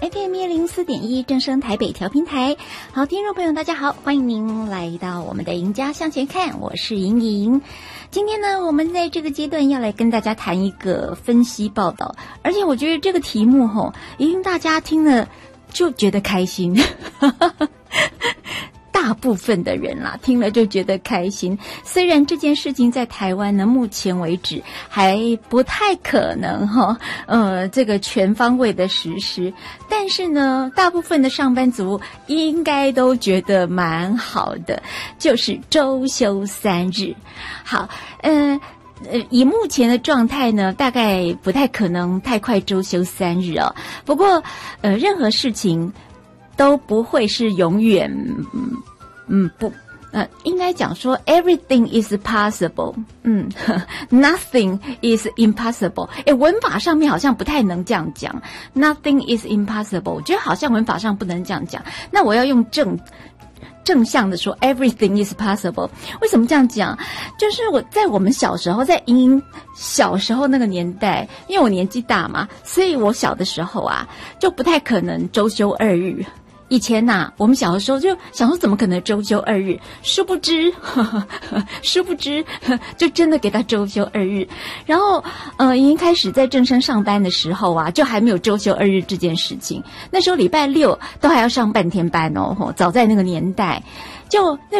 FM104.1正声台北调频台。好，听众朋友大家好，欢迎您来到我们的赢家向前看，我是莹莹。今天呢，我们在这个阶段要来跟大家谈一个分析报道，而且我觉得这个题目一定大家听了就觉得开心。大部分的人啦，听了就觉得开心。虽然这件事情在台湾呢，目前为止还不太可能这个全方位的实施，但是呢，大部分的上班族应该都觉得蛮好的，就是周休3日。好，以目前的状态呢，大概不太可能太快周休3日哦。不过，任何事情都不会是永远，应该讲说 everything is possible， nothing is impossible。文法上面好像不太能这样讲 ，nothing is impossible， 我觉得好像文法上不能这样讲。那我要用正向的说 everything is possible。 为什么这样讲？就是我们小时候，在莹莹小时候那个年代，因为我年纪大嘛，所以我小的时候啊，就不太可能周休2日。以前我们小的时候就想说怎么可能周休2日，殊不知就真的给他周休2日。然后已经开始在正声上班的时候啊，就还没有周休2日这件事情。那时候礼拜六都还要上半天班哦，早在那个年代就